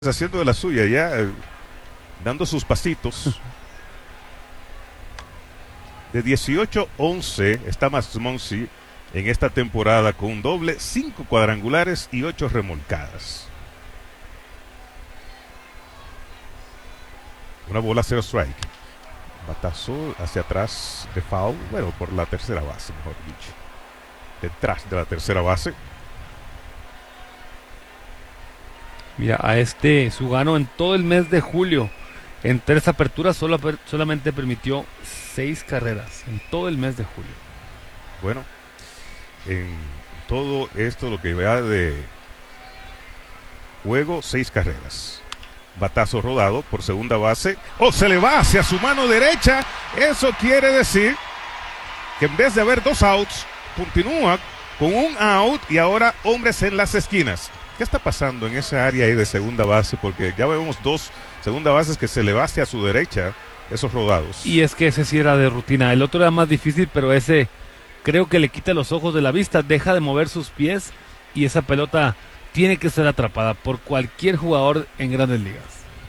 haciendo de la suya ya, dando sus pasitos. De 18-11 está Max Muncy en esta temporada con un doble, 5 cuadrangulares y 8 remolcadas. Una bola, 0 strike. Batazo hacia atrás de foul, bueno, por la tercera base, mejor dicho. Detrás de la tercera base. Mira, a Sugano en todo el mes de julio, en 3 aperturas, solamente permitió 6 carreras en todo el mes de julio. Bueno, en todo esto lo que vea de juego, 6 carreras. Batazo rodado por segunda base. ¡Oh, se le va hacia su mano derecha! Eso quiere decir que en vez de haber 2 outs, continúa con un out y ahora hombres en las esquinas. ¿Qué está pasando en esa área ahí de segunda base? Porque ya vemos 2 segunda bases que se le va hacia su derecha, esos rodados. Y es que ese sí era de rutina. El otro era más difícil, pero ese creo que le quita los ojos de la vista, deja de mover sus pies y esa pelota tiene que ser atrapada por cualquier jugador en Grandes Ligas.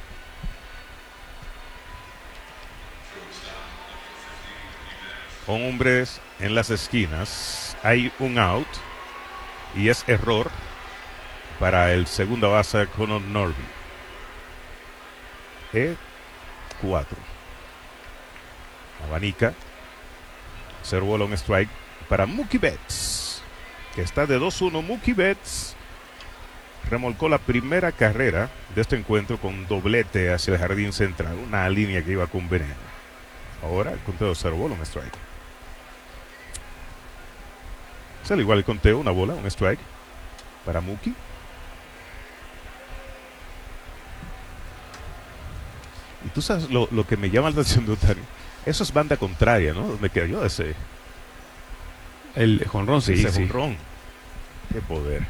Hombres en las esquinas, hay un out y es error para el segunda base Connor Norby. E4. Abanica. 0 bola, 1 strike para Mookie Betts, que está de 2-1. Mookie Betts remolcó la primera carrera de este encuentro con un doblete hacia el jardín central, una línea que iba con veneno. Ahora el conteo de 0 bola, 1 strike. Sale igual el conteo, 1 bola, 1 strike para Mookie. Y tú sabes lo que me llama la atención de Otani. Eso es banda contraria, ¿no? Donde quedó yo ese. El jonrón, sí. Ese jonrón. Qué poder.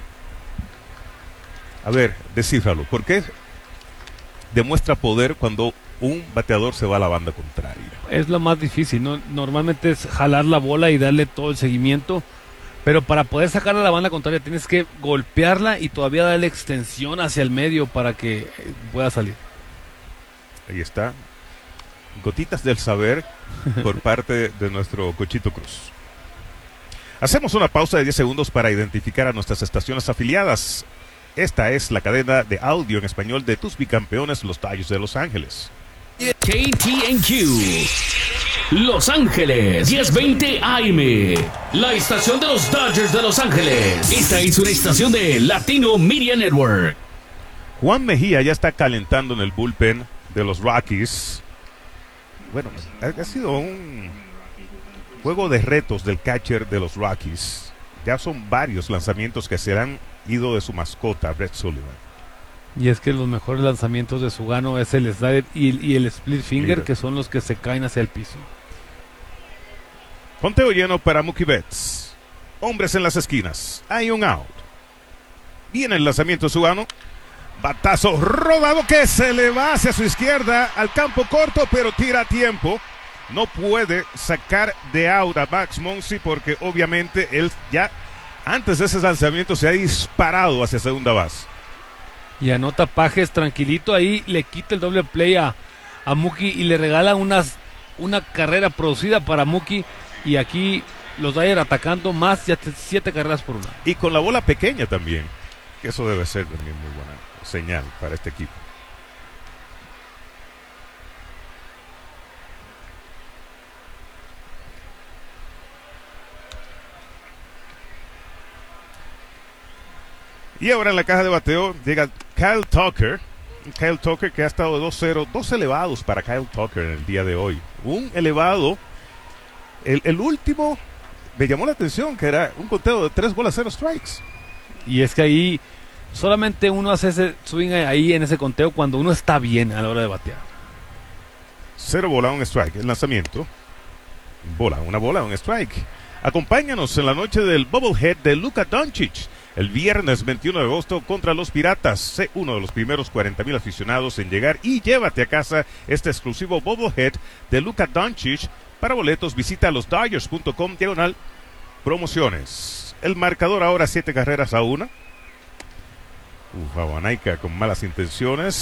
A ver, descífralo. ¿Por qué demuestra poder cuando un bateador se va a la banda contraria? Es lo más difícil, ¿no? Normalmente es jalar la bola y darle todo el seguimiento. Pero para poder sacarla a la banda contraria tienes que golpearla y todavía darle extensión hacia el medio para que pueda salir. Ahí está. Gotitas del saber por parte de nuestro Cochito Cruz. Hacemos una pausa de 10 segundos para identificar a nuestras estaciones afiliadas. Esta es la cadena de audio en español de tus bicampeones, los Dodgers de Los Ángeles. KTNQ Los Ángeles 1020 AM, la estación de los Dodgers de Los Ángeles. Esta es una estación de Latino Media Network. Juan Mejía ya está calentando en el bullpen de los Rockies. Bueno, ha sido un juego de retos del catcher de los Rockies. Ya son varios lanzamientos que se han ido de su mascota, Brett Sullivan. Y es que los mejores lanzamientos de Sugano es el slider y el split finger, que son los que se caen hacia el piso. Conteo lleno para Mookie Betts. Hombres en las esquinas. Hay un out. Viene el lanzamiento de Sugano. Batazo rodado que se le va hacia su izquierda al campo corto, pero tira a tiempo. No puede sacar de out a Max Muncy porque obviamente él ya antes de ese lanzamiento se ha disparado hacia segunda base. Y anota Pajes tranquilito ahí, le quita el doble play a Mookie y le regala una carrera producida para Mookie. Y aquí los Dodgers atacando más, ya 7 carreras por 1. Y con la bola pequeña también, que eso debe ser también muy buena señal para este equipo. Y ahora en la caja de bateo llega Kyle Tucker. Kyle Tucker que ha estado de 2-0, 2 elevados para Kyle Tucker en el día de hoy. Un elevado, el último me llamó la atención que era un conteo de 3 bolas, 0 strikes. Y es que ahí solamente uno hace ese swing ahí en ese conteo cuando uno está bien a la hora de batear. 0 bola, 1 strike. El lanzamiento. Una bola, 1 strike. Acompáñanos en la noche del Bubblehead de Luka Doncic. El viernes 21 de agosto contra los Piratas. Sé uno de los primeros 40,000 aficionados en llegar y llévate a casa este exclusivo Bubblehead de Luka Doncic. Para boletos visita losdodgers.com/promociones. El marcador ahora 7 carreras a 1. Vabanaica con malas intenciones.